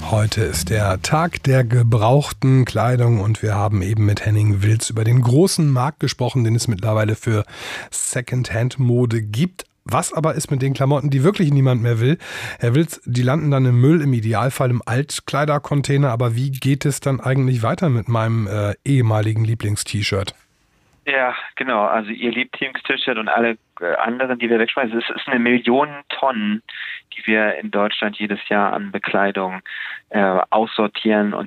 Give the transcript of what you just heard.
Heute ist der Tag der gebrauchten Kleidung und wir haben eben mit Henning Wilz über den großen Markt gesprochen, den es mittlerweile für Secondhand-Mode gibt. Was aber ist mit den Klamotten, die wirklich niemand mehr will? Herr Wilz, die landen dann im Müll, im Idealfall im Altkleidercontainer. Aber wie geht es dann eigentlich weiter mit meinem ehemaligen Lieblingst-T-Shirt? Ja, genau. Also Ihr Lieblings-T-Shirt und alle anderen, die wir wegschmeißen, es ist 1 Million Tonnen, die wir in Deutschland jedes Jahr an Bekleidung aussortieren und